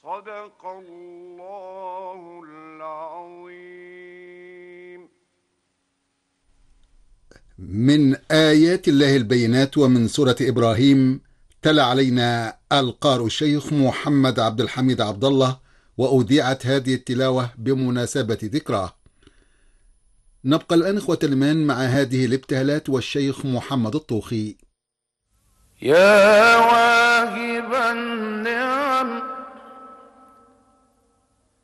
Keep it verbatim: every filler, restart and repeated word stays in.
صدق الله العظيم. من آيات الله البينات ومن سورة إبراهيم. تلا علينا القارئ الشيخ محمد عبد الحميد عبد الله، وأذيعت هذه التلاوة بمناسبة ذكراه. نبقى الآن إخوة الإيمان مع هذه الابتهالات والشيخ محمد الطوخي. يا واهب النعم